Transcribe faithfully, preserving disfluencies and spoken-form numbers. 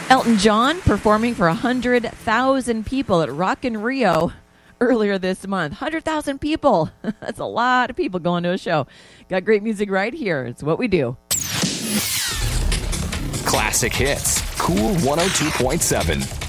Elton John performing for one hundred thousand people at Rock in Rio earlier this month. one hundred thousand people. That's a lot of people going to a show. Got great music right here. It's what we do. Classic hits. Cool one oh two point seven.